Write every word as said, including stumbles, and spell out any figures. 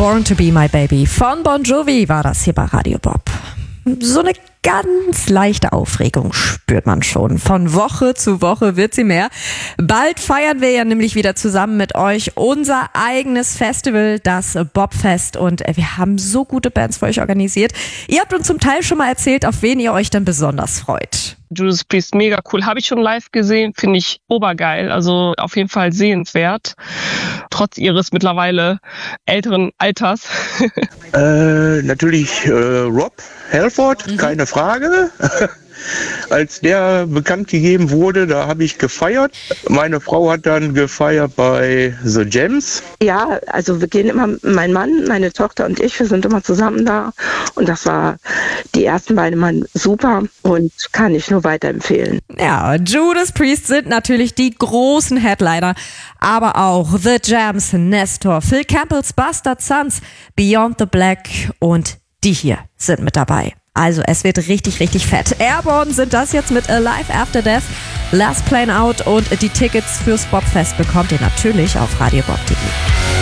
Born to be my baby von Bon Jovi war das hier bei Radio Bob. So eine ganz leichte Aufregung spürt man schon. Von Woche zu Woche wird sie mehr. Bald feiern wir ja nämlich wieder zusammen mit euch unser eigenes Festival, das Bobfest. Und wir haben so gute Bands für euch organisiert. Ihr habt uns zum Teil schon mal erzählt, auf wen ihr euch denn besonders freut. Judas Priest, mega cool. Habe ich schon live gesehen, finde ich obergeil. Also auf jeden Fall sehenswert. Trotz ihres mittlerweile älteren Alters. äh, natürlich äh, Rob Halford, mhm. keine Frage. Als der bekannt gegeben wurde, da habe ich gefeiert. Meine Frau hat dann gefeiert bei The Gems. Ja, also wir gehen immer, mein Mann, meine Tochter und ich, wir sind immer zusammen da. Und das war die ersten beiden Mal super und kann ich nur weiterempfehlen. Ja, Judas Priest sind natürlich die großen Headliner, aber auch The Gems, Nestor, Phil Campbell's Bastard Sons, Beyond the Black und die hier sind mit dabei. Also es wird richtig, richtig fett. Airborne sind das jetzt mit Alive After Death, Last Plane Out und die Tickets fürs Bobfest bekommt ihr natürlich auf radiobob punkt de.